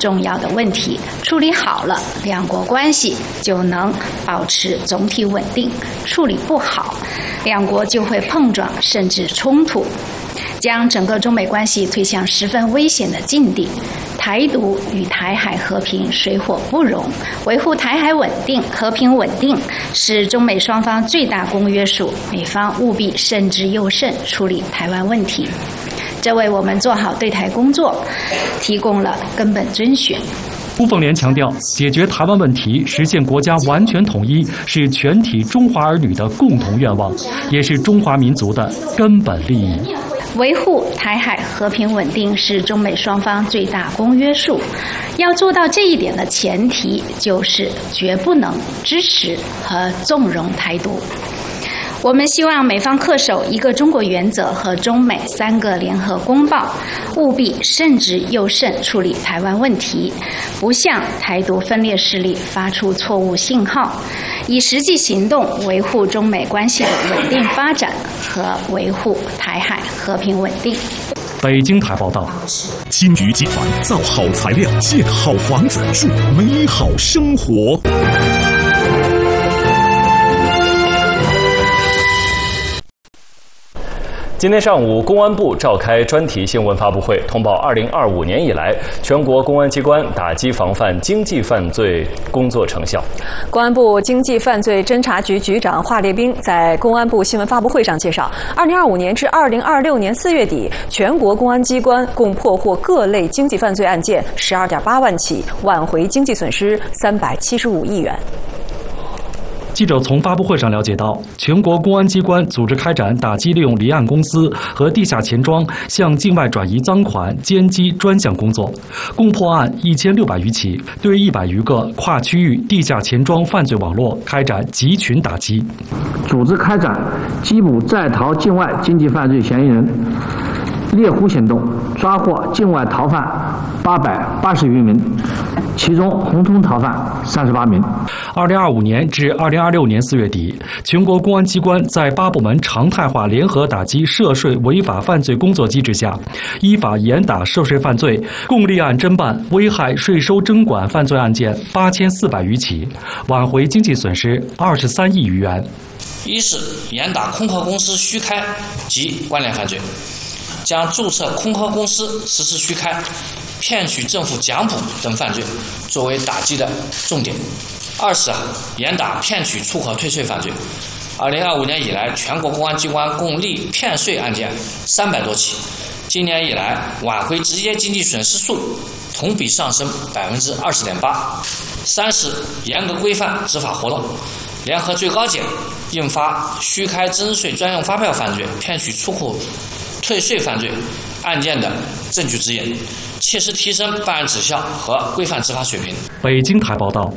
重要的问题处理好了，两国关系就能保持总体稳定；处理不好，两国就会碰撞甚至冲突，将整个中美关系推向十分危险的境地。台独与台海和平水火不容，维护台海稳定、和平稳定是中美双方最大公约数，美方务必慎之又慎处理台湾问题，这为我们做好对台工作提供了根本遵循。 辜凤莲强调，解决台湾问题、实现国家完全统一是全体中华儿女的共同愿望，也是中华民族的根本利益。 维护台海和平稳定是中美双方最大公约数，要做到这一点的前提就是绝不能支持和纵容台独。我们希望美方恪守一个中国原则和中美3个联合公报，务必慎之又慎处理台湾问题，不向台独分裂势力发出错误信号，以实际行动维护中美关系的稳定发展和维护台海和平稳定。 北京台报道， 金鱼集团造好材料，建好房子，住美好生活。 今天上午，公安部召开专题新闻发布会，通报2025年以来全国公安机关打击防范经济犯罪工作成效。 公安部经济犯罪侦查局局长华烈斌在公安部新闻发布会上介绍，2025年至2026年4月底，全国公安机关共破获各类经济犯罪案件12.8万起，挽回经济损失375亿元。 记者从发布会上了解到，全国公安机关组织开展打击利用离岸公司和地下钱庄向境外转移赃款歼击专项工作，共破案1600余起，对100余个跨区域地下钱庄犯罪网络开展集群打击， 组织开展缉捕在逃境外经济犯罪嫌疑人猎狐行动，抓获境外逃犯880余名，其中红通逃犯38名。 2025年至2026年4月底，全国公安机关在8部门常态化联合打击涉税违法犯罪工作机制下，依法严打涉税犯罪，共立案侦办危害税收征管犯罪案件8400余起，挽回经济损失23亿余元。 一是严打空壳公司虚开及关联犯罪，将注册空壳公司实施虚开、骗取政府奖补等犯罪作为打击的重点。二是严打骗取出口退税犯罪。2025年以来，全国公安机关共立骗税案件300多起，今年以来挽回直接经济损失数同比上升20.8%。三是严格规范执法活动，联合最高检印发虚开征税专用发票犯罪、骗取出口退税犯罪案件的证据指引，切实提升办案质效和规范执法水平。 北京台报道。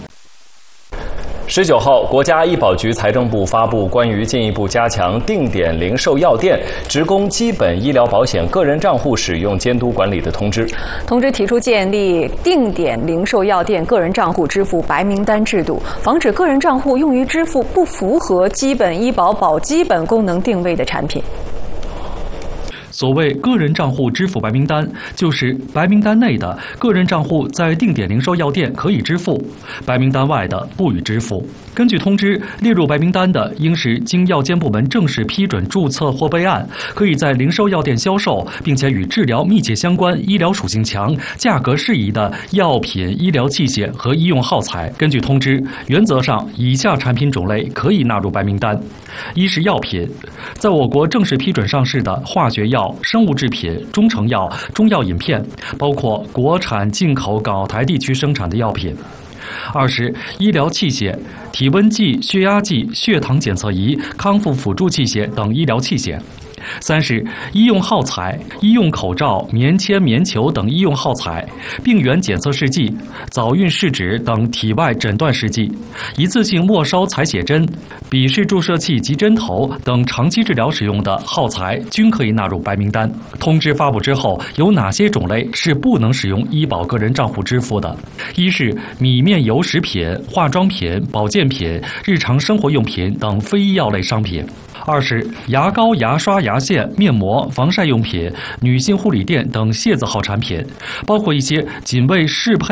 19号，国家医保局、财政部发布关于进一步加强定点零售药店职工基本医疗保险个人账户使用监督管理的通知。 通知提出建立定点零售药店个人账户支付白名单制度，防止个人账户用于支付不符合基本医保保基本功能定位的产品。 所谓个人账户支付白名单，就是白名单内的个人账户在定点零售药店可以支付，白名单外的不予支付。根据通知，列入白名单的应是经药监部门正式批准注册或备案，可以在零售药店销售，并且与治疗密切相关、医疗属性强、价格适宜的药品、医疗器械和医用耗材。根据通知，原则上以下产品种类可以纳入白名单：一是药品，在我国正式批准上市的化学药、生物制品、中成药、中药饮片，包括国产、进口、港澳台地区生产的药品。二是医疗器械，体温计、血压计、血糖检测仪、康复辅助器械等医疗器械。三是医用耗材，医用口罩、棉签、棉球等医用耗材，病原检测试剂、早孕试纸等体外诊断试剂，一次性末梢采血针、笔式注射器及针头等长期治疗使用的耗材均可以纳入白名单。通知发布之后，有哪些种类是不能使用医保个人账户支付的？一是米面油食品、化妆品、保健品、日常生活用品等非医药类商品。二是牙膏、牙刷、牙线、面膜、防晒用品、女性护理垫等械字号产品，包括一些仅为适配